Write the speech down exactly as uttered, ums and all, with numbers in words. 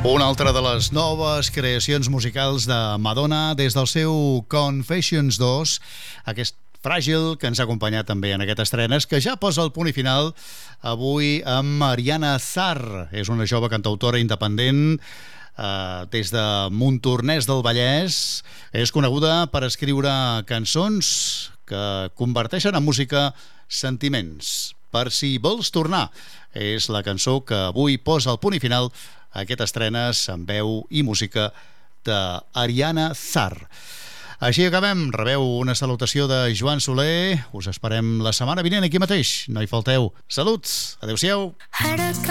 Una altra de les noves creacions musicals de Madonna des del seu Confessions dos, aquest Fràgil, que ens ha acompanyat també en aquest estrenes, que ja posa el punt i final avui amb Ariana Zarr. És una jove cantautora independent eh, des de Montornès del Vallès. És coneguda per escriure cançons que converteixen en música sentiments. Per si vols tornar, és la cançó que avui posa el punt i final a aquest estrenes amb veu i música d'Ariana Zarr. Així acabem. Rebeu una salutació de Joan Soler. Us esperem la setmana vinent aquí mateix. No hi falteu. Salut. Adéu-siau.